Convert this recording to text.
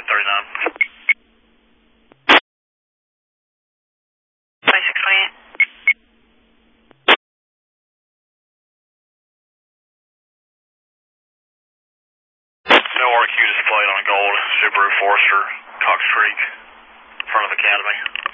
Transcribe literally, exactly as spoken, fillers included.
thirty-nine. twenty-six twenty-eight. No R Q displayed on Gold, Subaru Forester, Cox Creek, in front of Academy.